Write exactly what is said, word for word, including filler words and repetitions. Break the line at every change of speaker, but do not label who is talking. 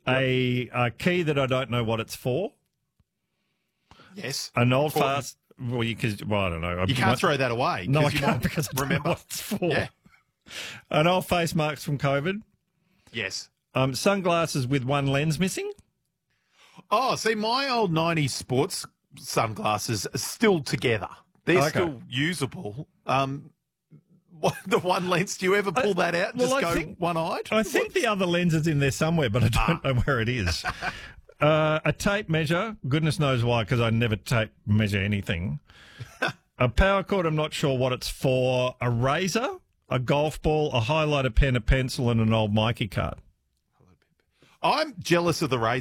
A, a key that I don't know what it's for.
Yes.
An old
Important.
fast. Well, you, cause, well, I don't know.
You can't throw that away.
No, I
you
can't
might
because I don't
remember
know what it's for.
Yeah.
An old face marks from COVID.
Yes.
Um, sunglasses with one lens missing.
Oh, see, my old nineties sports sunglasses are still together. They're
Okay.
still usable. Um, what, the one lens, do you ever pull that out and
well,
just
I
go
think-
one-eyed?
I think the other lens is in there somewhere, but I don't know where it is. Uh, a tape measure. Goodness knows why, because I never tape measure anything. A power cord. I'm not sure what it's for. A razor, a golf ball, a highlighter pen, a pencil, and an old Mikey card.
I'm jealous of the razor.